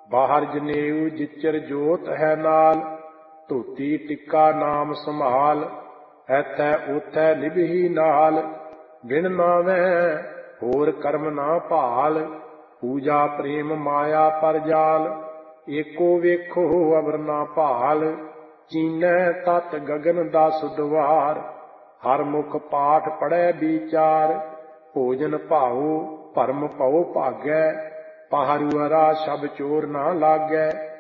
ਬਾਹਰ ਜਨੇਊ ਜਿਚਰ ਜੋਤ ਹੈ ਨਾਲ, ਧੋਤੀ ਟਿੱਕਾ ਨਾਮ ਸੰਭਾਲ। ਐਥੈ ਓਥੈ ਨਿਭੀ ਨਾਲ, ਬਿਨ ਨਾਵੈ ਹੋਰ ਕਰਮ ਨਾ ਭਾਲ। ਪੂਜਾ ਪ੍ਰੇਮ ਮਾਇਆ ਪਰ ਜਾਲ, ਏਕੋ ਵੇਖੋ ਅਵਰ ਨਾ ਭਾਲ। ਚੀਨੈ ਤਤ ਗਗਨ ਦਸ ਦੁਆਰ, ਹਰ ਮੁਖ ਪਾਠ ਪੜ੍ਹੈ ਵਿਚਾਰ। ਭੋਜਨ ਭਾਉ ਭਰਮ ਭਉ ਭਾਗੈ, ਪਹਰੂਅਰਾ ਸ਼ਬ ਚੋਰ ਨਾ ਲਾਗੈ।